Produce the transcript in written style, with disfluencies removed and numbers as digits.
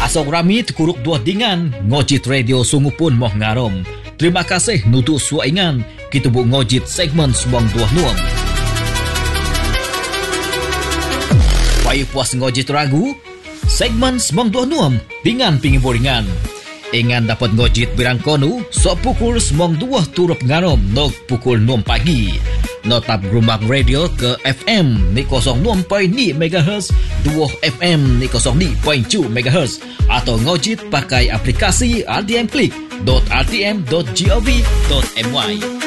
Asok rami tekuruk dua dingan, ngojit radio sungu pun moh ngarom. Terima kasih nutu suaingan, kita bu ngojit segmen semong dua nuam. Payah puas ngojit ragu, segmen semong dua nuam, dingan pingi boringan. Ingan dapat ngojit birang konu, sok pukul semong dua turup ngarom, nok pukul 6 pagi. Notap gerumbang radio ke FM ni 06.2 MHz, 2 FM ni 02.2 MHz atau ngojit pakai aplikasi RTM Click.rtm.gov.my.